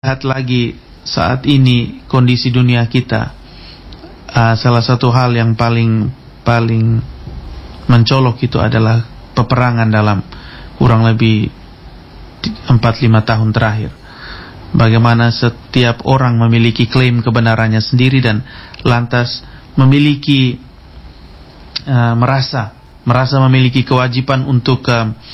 lihat lagi saat ini kondisi dunia kita, salah satu hal yang paling mencolok itu adalah peperangan dalam kurang lebih 4-5 tahun terakhir. Bagaimana setiap orang memiliki klaim kebenarannya sendiri dan lantas memiliki merasa memiliki kewajiban untuk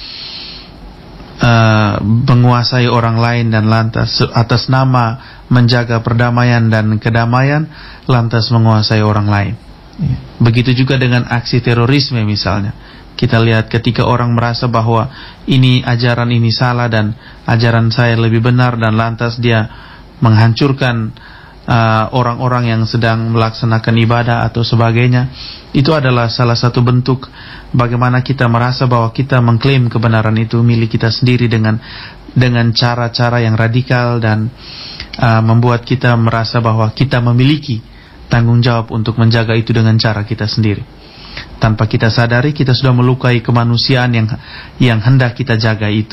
menguasai orang lain, dan lantas atas nama menjaga perdamaian dan kedamaian lantas menguasai orang lain. Begitu juga dengan aksi terorisme misalnya. Kita lihat ketika orang merasa bahwa ini ajaran ini salah dan ajaran saya lebih benar, dan lantas dia menghancurkan orang-orang yang sedang melaksanakan ibadah atau sebagainya. Itu adalah salah satu bentuk bagaimana kita merasa bahwa kita mengklaim kebenaran itu milik kita sendiri dengan cara-cara yang radikal dan membuat kita merasa bahwa kita memiliki tanggung jawab untuk menjaga itu dengan cara kita sendiri. Tanpa kita sadari kita sudah melukai kemanusiaan yang hendak kita jaga itu.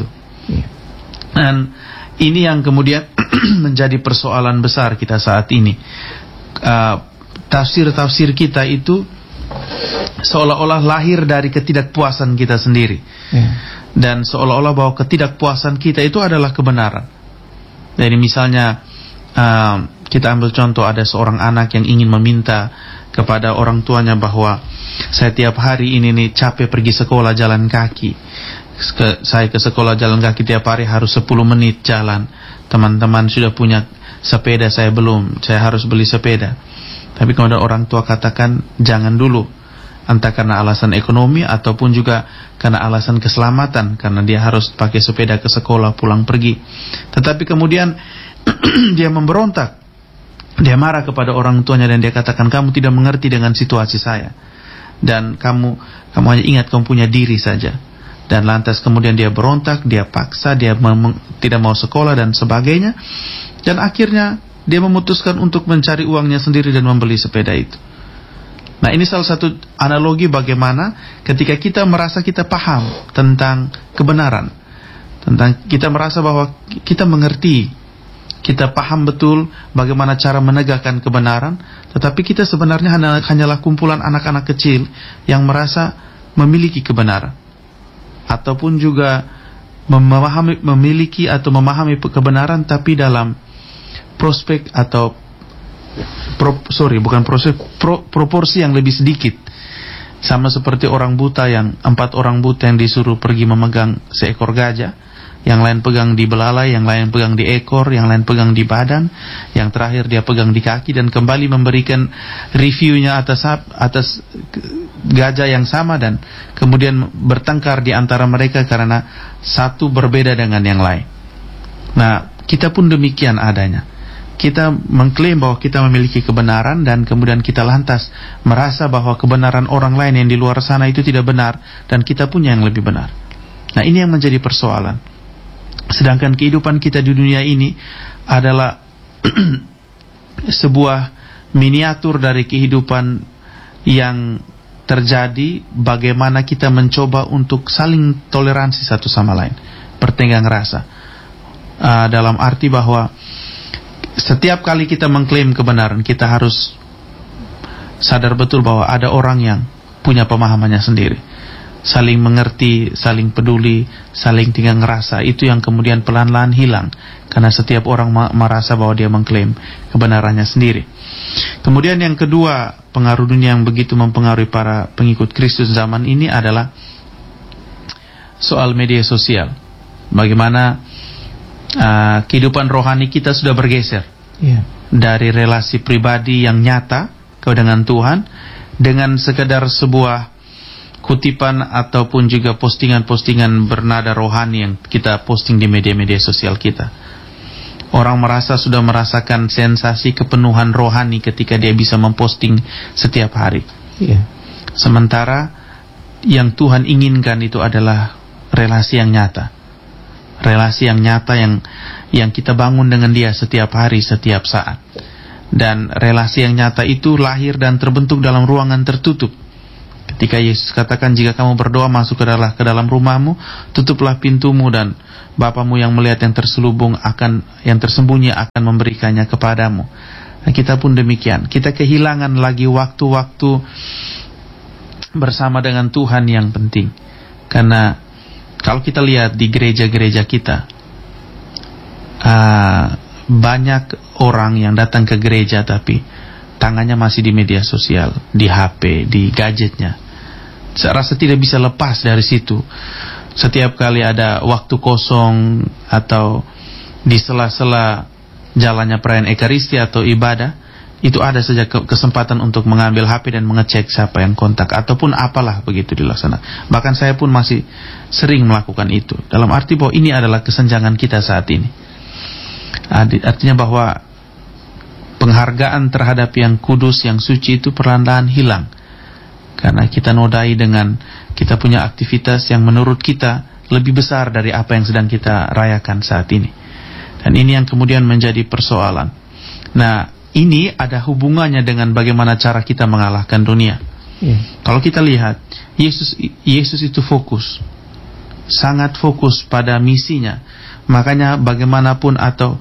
Dan ini yang kemudian menjadi persoalan besar kita saat ini. Tafsir-tafsir kita itu seolah-olah lahir dari ketidakpuasan kita sendiri. Dan seolah-olah bahwa ketidakpuasan kita itu adalah kebenaran. Jadi misalnya kita ambil contoh, ada seorang anak yang ingin meminta kepada orang tuanya bahwa saya tiap hari ini nih capek pergi sekolah jalan kaki. Saya ke sekolah jalan kaki tiap hari harus 10 menit jalan. Teman-teman sudah punya sepeda, saya belum. Saya harus beli sepeda. Tapi kemudian orang tua katakan jangan dulu, entah karena alasan ekonomi ataupun juga karena alasan keselamatan, karena dia harus pakai sepeda ke sekolah pulang pergi. Tetapi kemudian dia memberontak, dia marah kepada orang tuanya dan dia katakan kamu tidak mengerti dengan situasi saya, dan kamu hanya ingat kamu punya diri saja. Dan lantas kemudian dia berontak, dia paksa, dia tidak mau sekolah dan sebagainya. Dan akhirnya dia memutuskan untuk mencari uangnya sendiri dan membeli sepeda itu. Nah, ini salah satu analogi bagaimana ketika kita merasa kita paham tentang kebenaran, tentang kita merasa bahwa kita mengerti, kita paham betul bagaimana cara menegakkan kebenaran, tetapi kita sebenarnya hanyalah kumpulan anak-anak kecil yang merasa memiliki kebenaran, ataupun juga memiliki atau memahami kebenaran tapi dalam prospek atau proporsi yang lebih sedikit. Sama seperti orang buta, yang 4 orang buta yang disuruh pergi memegang seekor gajah, yang lain pegang di belalai, yang lain pegang di ekor, yang lain pegang di badan, yang terakhir dia pegang di kaki, dan kembali memberikan reviewnya atas gajah yang sama, dan kemudian bertengkar di antara mereka karena satu berbeda dengan yang lain. Nah, kita pun demikian adanya. Kita mengklaim bahwa kita memiliki kebenaran, dan kemudian kita lantas merasa bahwa kebenaran orang lain yang di luar sana itu tidak benar, dan kita punya yang lebih benar. Nah, ini yang menjadi persoalan. Sedangkan kehidupan kita di dunia ini adalah sebuah miniatur dari kehidupan yang terjadi bagaimana kita mencoba untuk saling toleransi satu sama lain, bertenggang rasa, dalam arti bahwa setiap kali kita mengklaim kebenaran, kita harus sadar betul bahwa ada orang yang punya pemahamannya sendiri, saling mengerti, saling peduli, saling tinggal ngerasa. Itu yang kemudian pelan-pelan hilang karena setiap orang merasa bahwa dia mengklaim kebenarannya sendiri. Kemudian yang kedua, pengaruh dunia yang begitu mempengaruhi para pengikut Kristus zaman ini adalah soal media sosial. Bagaimana kehidupan rohani kita sudah bergeser dari relasi pribadi yang nyata dengan Tuhan dengan sekedar sebuah kutipan ataupun juga postingan-postingan bernada rohani yang kita posting di media-media sosial kita. Orang sudah merasakan sensasi kepenuhan rohani ketika dia bisa memposting setiap hari. Sementara yang Tuhan inginkan itu adalah relasi yang nyata. Relasi yang nyata yang kita bangun dengan dia setiap hari, setiap saat. Dan relasi yang nyata itu lahir dan terbentuk dalam ruangan tertutup. Ketika Yesus katakan, jika kamu berdoa masuk ke dalam rumahmu, tutuplah pintumu dan Bapamu yang melihat yang tersembunyi akan memberikannya kepadamu. Nah, kita pun demikian. Kita kehilangan lagi waktu-waktu bersama dengan Tuhan yang penting. Karena kalau kita lihat di gereja-gereja kita, banyak orang yang datang ke gereja tapi tangannya masih di media sosial, di HP, di gadgetnya. Saya rasa tidak bisa lepas dari situ. Setiap kali ada waktu kosong atau di sela-sela jalannya perayaan Ekaristi atau ibadah, itu ada saja kesempatan untuk mengambil HP dan mengecek siapa yang kontak ataupun apalah begitu dilaksanakan. Bahkan saya pun masih sering melakukan itu. Dalam arti bahwa ini adalah kesenjangan kita saat ini. Artinya bahwa penghargaan terhadap yang kudus, yang suci itu perlahan-lahan hilang. Karena kita nodai dengan kita punya aktivitas yang menurut kita lebih besar dari apa yang sedang kita rayakan saat ini. Dan ini yang kemudian menjadi persoalan. Nah, ini ada hubungannya dengan bagaimana cara kita mengalahkan dunia. Kalau kita lihat, Yesus itu fokus. Sangat fokus pada misinya. Makanya bagaimanapun atau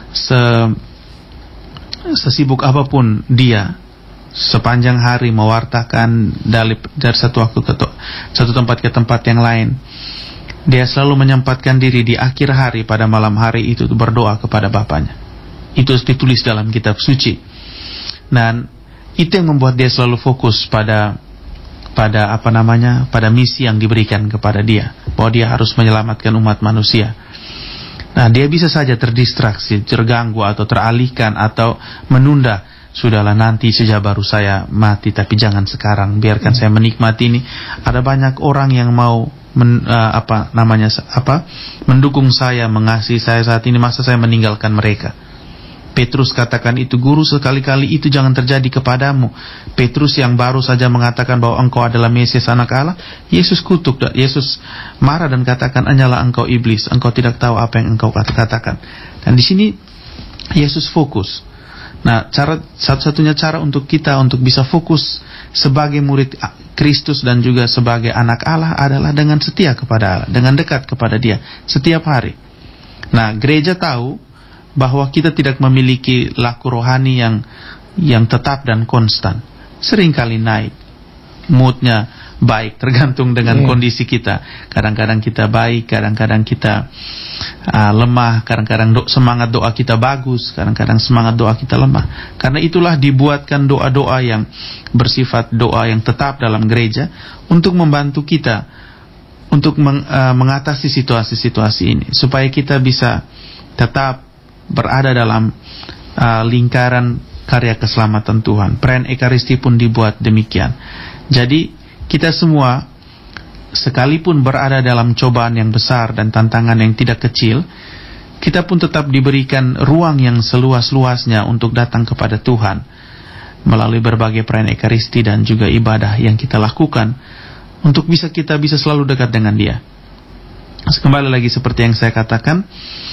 sesibuk apapun dia, sepanjang hari mewartakan dari satu waktu ke satu tempat ke tempat yang lain, dia selalu menyempatkan diri di akhir hari pada malam hari itu berdoa kepada Bapanya. Itu ditulis dalam kitab suci. Dan itu yang membuat dia selalu fokus pada misi yang diberikan kepada dia, bahwa dia harus menyelamatkan umat manusia. Nah, dia bisa saja terdistraksi, terganggu atau teralihkan atau menunda. Sudahlah, nanti sejak baru saya mati, tapi jangan sekarang, biarkan saya menikmati ini. Ada banyak orang yang mau mendukung saya, mengasihi saya saat ini, masa saya meninggalkan mereka? Petrus katakan itu, Guru, sekali-kali itu jangan terjadi kepadamu. Petrus yang baru saja mengatakan bahwa engkau adalah Mesias anak Allah, Yesus kutuk, Yesus marah dan katakan, hanyalah engkau iblis, engkau tidak tahu apa yang engkau katakan. Dan di sini Yesus fokus. Nah, satu-satunya cara untuk kita untuk bisa fokus sebagai murid Kristus dan juga sebagai anak Allah adalah dengan setia kepada Allah, dengan dekat kepada Dia setiap hari. Nah, gereja tahu bahwa kita tidak memiliki laku rohani yang tetap dan konstan. Seringkali naik, moodnya baik, tergantung dengan kondisi kita. Kadang-kadang kita baik, kadang-kadang kita lemah, kadang-kadang semangat doa kita bagus, kadang-kadang semangat doa kita lemah. Karena itulah dibuatkan doa-doa yang bersifat doa yang tetap dalam gereja untuk membantu kita untuk mengatasi situasi-situasi ini, supaya kita bisa tetap berada dalam lingkaran karya keselamatan Tuhan. Perayaan Ekaristi pun dibuat demikian. Jadi kita semua, sekalipun berada dalam cobaan yang besar dan tantangan yang tidak kecil, kita pun tetap diberikan ruang yang seluas-luasnya untuk datang kepada Tuhan melalui berbagai perayaan Ekaristi dan juga ibadah yang kita lakukan, untuk kita bisa selalu dekat dengan Dia. Kembali lagi seperti yang saya katakan,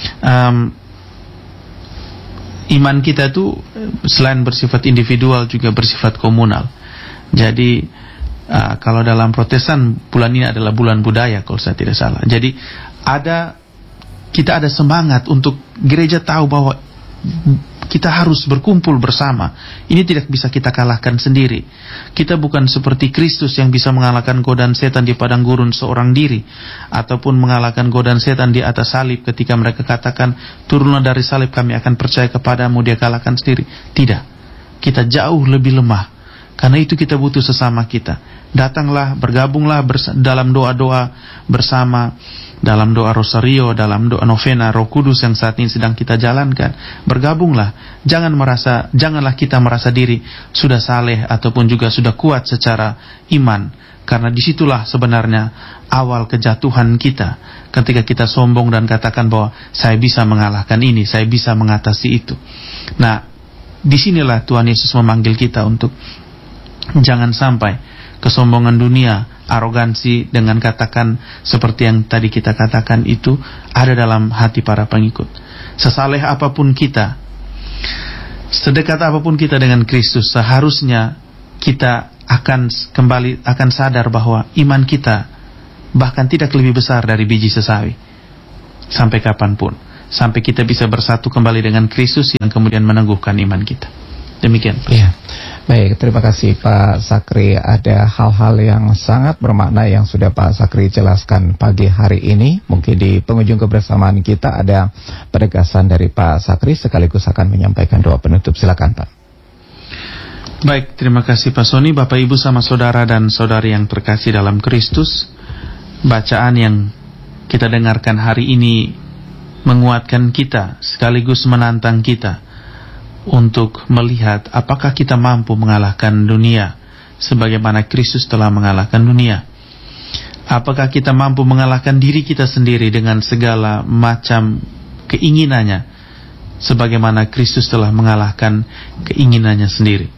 iman kita itu selain bersifat individual juga bersifat komunal. Jadi kalau dalam Protestan, bulan ini adalah bulan budaya kalau saya tidak salah. Jadi kita ada semangat untuk gereja tahu bahwa kita harus berkumpul bersama. Ini tidak bisa kita kalahkan sendiri. Kita bukan seperti Kristus yang bisa mengalahkan godaan setan di padang gurun seorang diri, ataupun mengalahkan godaan setan di atas salib ketika mereka katakan, turunlah dari salib, kami akan percaya kepadamu. Dia kalahkan sendiri. Tidak. Kita jauh lebih lemah. Karena itu kita butuh sesama kita. Datanglah, bergabunglah dalam doa-doa bersama, dalam doa rosario, dalam doa novena Roh Kudus yang saat ini sedang kita jalankan. Bergabunglah. Janganlah kita merasa diri sudah saleh ataupun juga sudah kuat secara iman. Karena disitulah sebenarnya awal kejatuhan kita. Ketika kita sombong dan katakan bahwa saya bisa mengalahkan ini, saya bisa mengatasi itu. Nah, disinilah Tuhan Yesus memanggil kita untuk jangan sampai kesombongan dunia, arogansi dengan katakan seperti yang tadi kita katakan itu ada dalam hati para pengikut. Sesaleh apapun kita, sedekat apapun kita dengan Kristus, seharusnya kita akan sadar bahwa iman kita bahkan tidak lebih besar dari biji sesawi. Sampai kapanpun, sampai kita bisa bersatu kembali dengan Kristus yang kemudian meneguhkan iman kita. Demikian. Iya. Baik, terima kasih Pak Sakri. Ada hal-hal yang sangat bermakna yang sudah Pak Sakri jelaskan pagi hari ini. Mungkin di penghujung kebersamaan kita ada penegasan dari Pak Sakri sekaligus akan menyampaikan doa penutup. Silakan Pak. Baik, terima kasih Pak Soni, Bapak Ibu sama saudara dan saudari yang terkasih dalam Kristus. Bacaan yang kita dengarkan hari ini menguatkan kita sekaligus menantang kita untuk melihat apakah kita mampu mengalahkan dunia sebagaimana Kristus telah mengalahkan dunia. Apakah kita mampu mengalahkan diri kita sendiri dengan segala macam keinginannya sebagaimana Kristus telah mengalahkan keinginannya sendiri.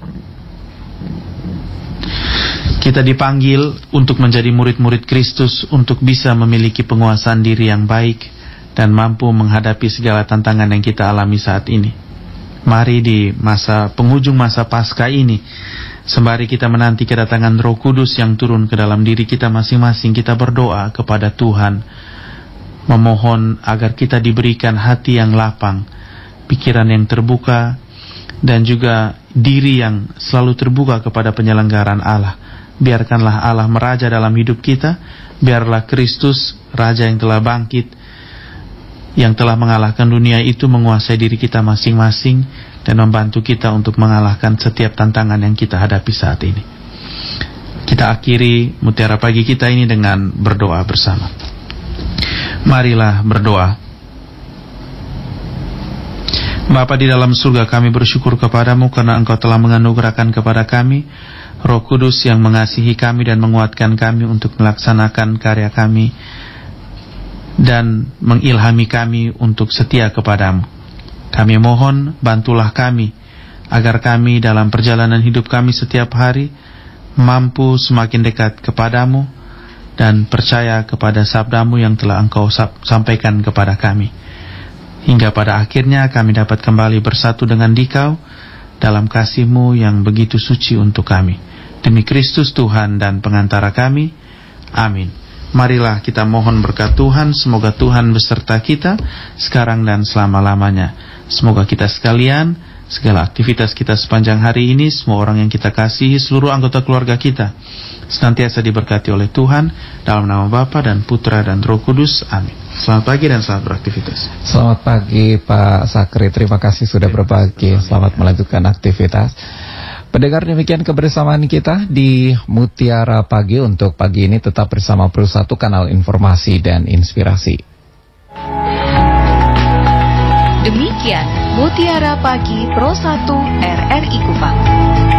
Kita dipanggil untuk menjadi murid-murid Kristus, untuk bisa memiliki penguasaan diri yang baik dan mampu menghadapi segala tantangan yang kita alami saat ini. Mari di penghujung masa Paskah ini, sembari kita menanti kedatangan Roh Kudus yang turun ke dalam diri kita masing-masing, kita berdoa kepada Tuhan, memohon agar kita diberikan hati yang lapang, pikiran yang terbuka, dan juga diri yang selalu terbuka kepada penyelenggaraan Allah. Biarkanlah Allah meraja dalam hidup kita. Biarlah Kristus, Raja yang telah bangkit, yang telah mengalahkan dunia itu, menguasai diri kita masing-masing dan membantu kita untuk mengalahkan setiap tantangan yang kita hadapi saat ini. Kita akhiri mutiara pagi kita ini dengan berdoa bersama. Marilah berdoa. Bapa di dalam surga, kami bersyukur kepadamu karena Engkau telah menganugerahkan kepada kami Roh Kudus yang mengasihi kami dan menguatkan kami untuk melaksanakan karya kami dan mengilhami kami untuk setia kepadamu. Kami mohon, bantulah kami agar kami dalam perjalanan hidup kami setiap hari mampu semakin dekat kepadamu dan percaya kepada sabdamu yang telah Engkau sampaikan kepada kami. Hingga pada akhirnya kami dapat kembali bersatu dengan Dikau dalam kasih-Mu yang begitu suci untuk kami. Demi Kristus Tuhan dan pengantara kami. Amin. Marilah kita mohon berkat Tuhan. Semoga Tuhan beserta kita sekarang dan selama-lamanya. Semoga kita sekalian, segala aktivitas kita sepanjang hari ini, semua orang yang kita kasihi, seluruh anggota keluarga kita senantiasa diberkati oleh Tuhan. Dalam nama Bapa dan Putra dan Roh Kudus. Amin. Selamat pagi dan selamat beraktivitas. Selamat pagi Pak Sakri. Terima kasih sudah berbagi. Selamat melanjutkan aktivitas. Pendengar, demikian kebersamaan kita di Mutiara Pagi. Untuk pagi ini tetap bersama Pro 1, kanal informasi dan inspirasi. Demikian Mutiara Pagi Pro 1 RRI